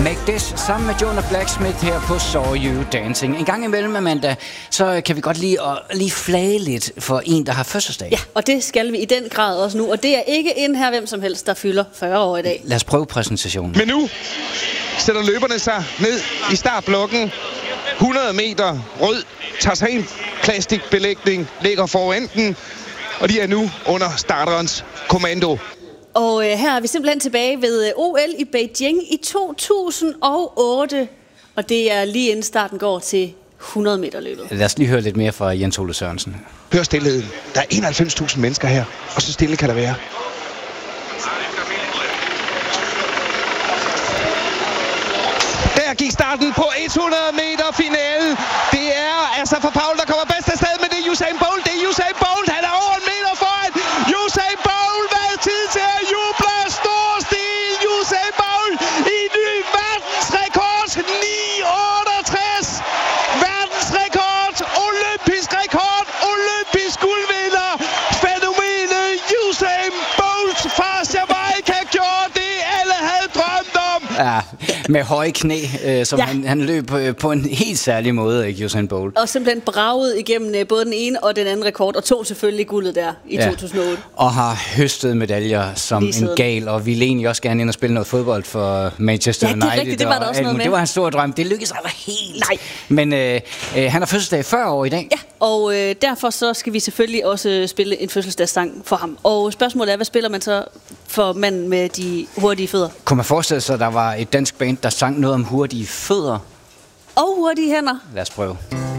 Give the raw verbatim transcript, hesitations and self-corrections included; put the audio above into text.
Make This sammen med Jonah Blacksmith her på Saw You Dancing. En gang imellem, Amanda, så kan vi godt lide at lige flage lidt for en, der har fødselsdag. Ja, og det skal vi i den grad også nu. Og det er ikke en her hvem som helst, der fylder fyrre år i dag. Lad os prøve præsentationen. Men nu sætter løberne sig ned i startblokken. hundrede meter rød tartan plastikbelægning ligger foran den. Og de er nu under starterens kommando. Og øh, her er vi simpelthen tilbage ved øh, O L i Beijing i to tusind og otte. Og det er lige inden starten går til hundrede meter løbet. Lad os lige høre lidt mere fra Jens Ole Sørensen. Hør stillheden. Der er enoghalvfems tusind mennesker her, og så stille kan der være. Der gik starten på hundrede meter finale. Det er altså for Paul, der kommer bedst afsted, men det er Usain Bolt. Det er Usain Bolt. Han er over en meter foran. Usain Bolt, hvad er tid til at juble? Stor stil. Usain Bolt i ny verdensrekord. ni otteogtres. Verdensrekord. Olympisk rekord. Olympisk guldvinder. Fænomenet Usain Bolt fra Jamaica gjorde det, alle havde drømt om. Ja, med høje knæ, øh, som ja. han, han løb på, på en helt særlig måde, ikke, Usain Bolt. Og simpelthen braget igennem øh, både den ene og den anden rekord, og tog selvfølgelig guldet der i ja. to tusind og otte. Og har høstet medaljer som en gal, og ville egentlig også gerne ind og spille noget fodbold for Manchester ja, det er United. Rigtigt, det var der også noget med. Det var hans store drøm. Det lykkedes aldrig helt. Nej. Men øh, øh, han har fødselsdag fyrre år i dag. Ja, og øh, derfor så skal vi selvfølgelig også spille en fødselsdagssang for ham. Og spørgsmålet er, hvad spiller man så for manden med de hurtige fødder? Kunne man forestille sig, at der var et dansk band, der sang noget om hurtige fødder? Og hurtige hænder. Lad os prøve.